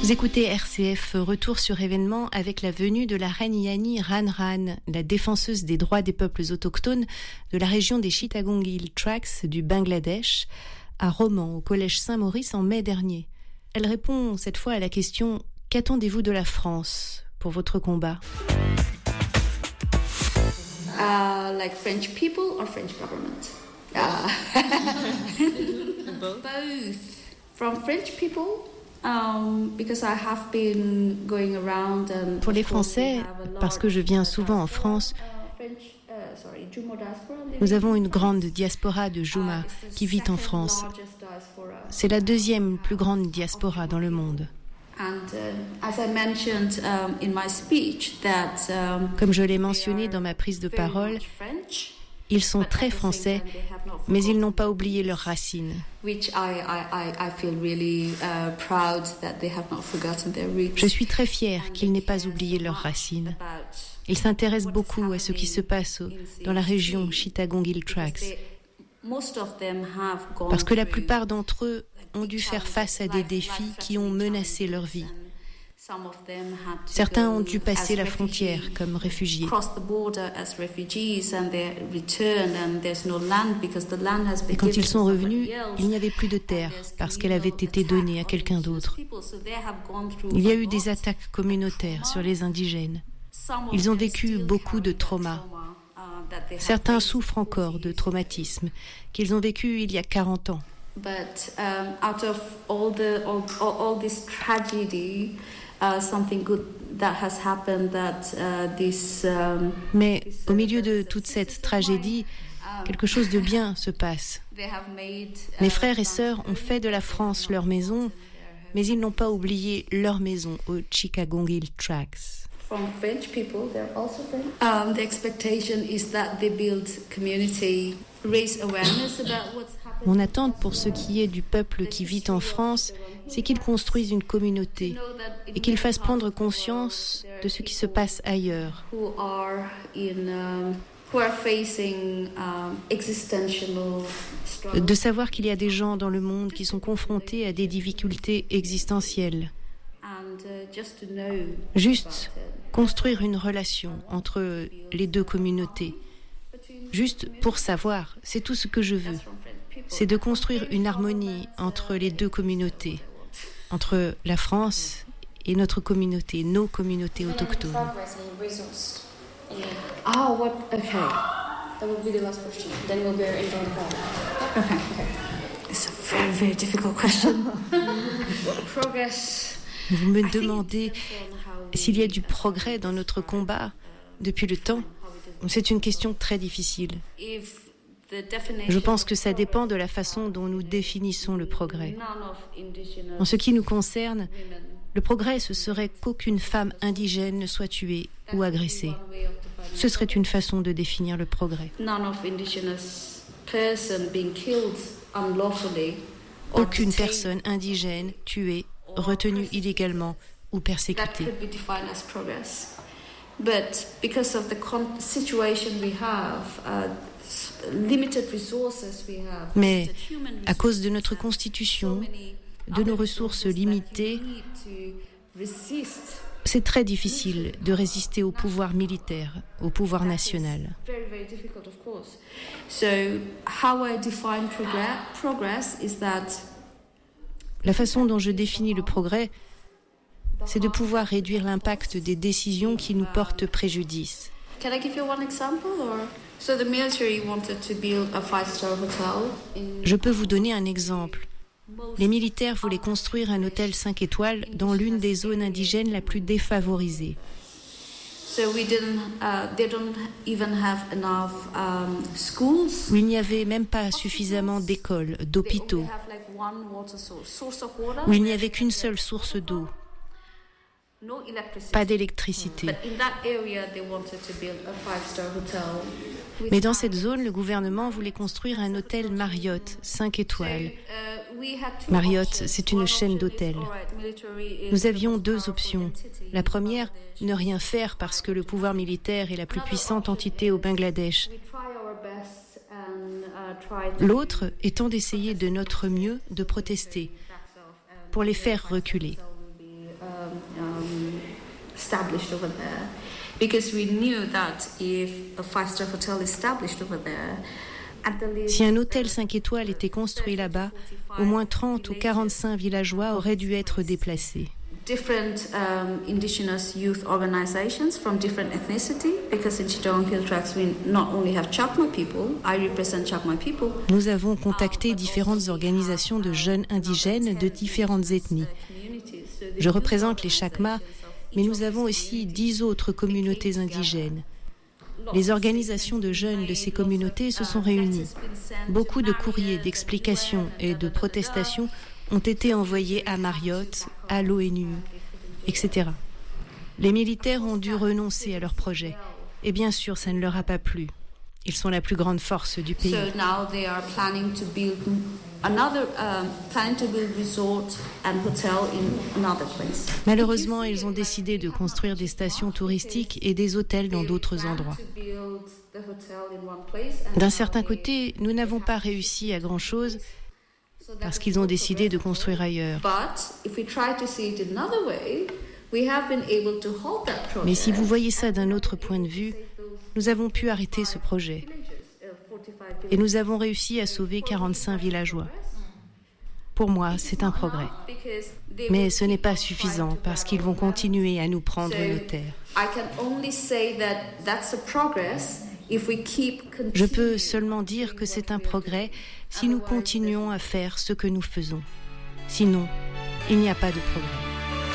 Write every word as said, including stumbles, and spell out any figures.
Vous écoutez R C F, retour sur événement avec la venue de la reine Yani Ranran, la défenseuse des droits des peuples autochtones de la région des Chittagong Hill Tracts du Bangladesh, à Romans, au Collège Saint-Maurice en mai dernier. Elle répond cette fois à la question « Qu'attendez-vous de la France pour votre combat ?» Uh, like French people or French government? Uh, Both. Both. From French people. Um, because I have been going around and Pour les Français, parce que je viens souvent en France, nous avons une grande diaspora de Juma qui vit en France. C'est la deuxième plus grande diaspora dans le monde. Comme je l'ai mentionné dans ma prise de parole, ils sont très français, mais ils n'ont pas oublié leurs racines. Je suis très fière qu'ils n'aient pas oublié leurs racines. Ils s'intéressent beaucoup à ce qui se passe dans la région Chittagong Hill Tracts, parce que la plupart d'entre eux ont dû faire face à des défis qui ont menacé leur vie. Certains ont dû passer la frontière comme réfugiés. Et quand ils sont revenus, il n'y avait plus de terre parce qu'elle avait été donnée à quelqu'un d'autre. Il y a eu des attaques communautaires sur les indigènes. Ils ont vécu beaucoup de traumas. Certains souffrent encore de traumatismes qu'ils ont vécu il y a quarante ans. But um, out of all the all, all, all this tragedy, uh, something good that has happened that uh, this. Um, Mais au milieu de toute cette tragédie, quelque chose de bien se passe. Mes frères et sœurs ont fait de la France leur maison, mais ils n'ont pas oublié leur maison au Chittagong Hill Tracts. From French people, they're also French. Um, the expectation is that they build community, raise awareness about what's happening. Mon attente pour ce qui est du peuple qui vit en France, c'est qu'ils construisent une communauté et qu'ils fassent prendre conscience de ce qui se passe ailleurs. De savoir qu'il y a des gens dans le monde qui sont confrontés à des difficultés existentielles. Juste construire une relation entre les deux communautés. Juste pour savoir, c'est tout ce que je veux. C'est de construire une harmonie entre les deux communautés, entre la France et notre communauté, nos communautés autochtones. Oh, what? Okay. That will be the last question. Then we'll go into the problem. Okay. Okay. It's a very, very difficult question. Progress. Vous me demandez s'il y a du progrès dans notre combat depuis le temps. C'est une question très difficile. Je pense que ça dépend de la façon dont nous définissons le progrès. En ce qui nous concerne, le progrès, ce serait qu'aucune femme indigène ne soit tuée ou agressée. Ce serait une façon de définir le progrès. Aucune personne indigène tuée, retenue illégalement ou persécutée. But because of the con- situation we have, uh, limited resources we have. Mais à cause de notre constitution, de nos ressources limitées, c'est très difficile de résister au pouvoir militaire, au pouvoir national. Very, very difficult, of course. So, how I define progress, progress is that. La façon dont je définis le progrès, c'est de pouvoir réduire l'impact des décisions qui nous portent préjudice. Can I give you one example, or so the military wanted to build a five-star hotel in... Je peux vous donner un exemple. Les militaires voulaient construire un hôtel cinq étoiles dans l'une des zones indigènes la plus défavorisée. So we didn't, uh, they don't even have enough um, schools. Où il n'y avait même pas suffisamment d'écoles, d'hôpitaux. Où il n'y avait qu'une seule source d'eau. Pas d'électricité. Mais dans cette zone, le gouvernement voulait construire un hôtel Marriott, cinq étoiles. Marriott, c'est une chaîne d'hôtels. Nous avions deux options. La première, ne rien faire parce que le pouvoir militaire est la plus puissante entité au Bangladesh. L'autre étant d'essayer de notre mieux de protester pour les faire reculer. established over there. Because we knew that if a five-star hotel is established over there, si un hôtel cinq étoiles était construit là-bas, au moins trente ou quarante-cinq villageois auraient dû être déplacés. Different um, indigenous youth organizations from different ethnicity, because in Chittorong Hill Tracts we not only have Chakma people, I represent Chakma people. Nous avons contacté différentes organisations de jeunes indigènes de différentes ethnies. Je représente les Chakma, mais nous avons aussi dix autres communautés indigènes. Les organisations de jeunes de ces communautés se sont réunies. Beaucoup de courriers d'explications et de protestations ont été envoyés à Marriott, à l'ONU, et cetera. Les militaires ont dû renoncer à leur projet. Et bien sûr, ça ne leur a pas plu. Ils sont la plus grande force du pays. So now they are planning to build another, um, planning to build resort and hotel in another place. Malheureusement, ils ont décidé de construire des stations touristiques et des hôtels dans d'autres endroits. D'un certain côté, nous n'avons pas réussi à grand-chose parce qu'ils ont décidé de construire ailleurs. Mais si vous voyez ça d'un autre point de vue, nous avons pu arrêter ce projet. Et nous avons réussi à sauver quarante-cinq villageois. Pour moi, c'est un progrès. Mais ce n'est pas suffisant parce qu'ils vont continuer à nous prendre nos terres. Je peux seulement dire que c'est un progrès si nous continuons à faire ce que nous faisons. Sinon, il n'y a pas de progrès.